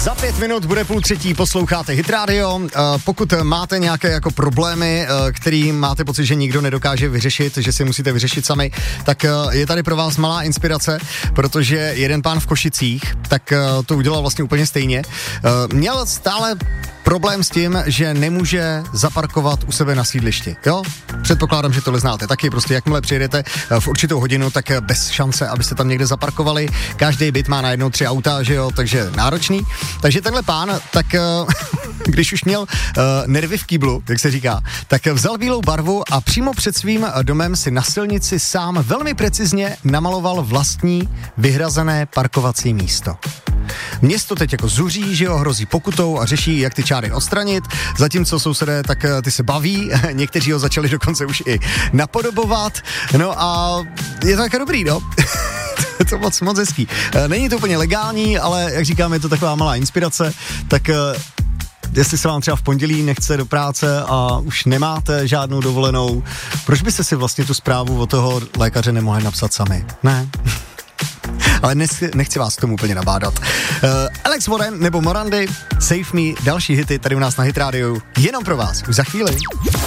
Za 5 minut bude 2:30, posloucháte Hit Radio. Pokud máte nějaké jako problémy, který máte pocit, že nikdo nedokáže vyřešit, že si musíte vyřešit sami, tak je tady pro vás malá inspirace, protože jeden pán v Košicích, tak to udělal vlastně úplně stejně. Měl stále problém s tím, že nemůže zaparkovat u sebe na sídlišti, jo? Předpokládám, že tohle znáte. Taky prostě jakmile přijedete v určitou hodinu, tak bez šance, abyste tam někde zaparkovali. Každý byt má najednou 3 auta, že jo, takže náročný. Takže tenhle pán, tak když už měl nervy v kýblu, jak se říká, tak vzal bílou barvu a přímo před svým domem si na silnici sám velmi precizně namaloval vlastní vyhrazené parkovací místo. Město teď jako zuří, že jo, hrozí pokutou a řeší, jak ty čáry odstranit, zatímco sousedé, tak ty se baví, někteří ho začali dokonce už i napodobovat, no a je to také dobrý, no. Je to moc hezký. Není to úplně legální, ale jak říkám, je to taková malá inspirace, tak jestli se vám třeba v pondělí nechce do práce a už nemáte žádnou dovolenou, proč byste si vlastně tu zprávu od toho lékaře nemohli napsat sami? Ne? Ale nechci vás k tomu úplně nabádat. Alex Warren nebo Morandy, Save Me, další hity tady u nás na Hit Radio, jenom pro vás, už za chvíli.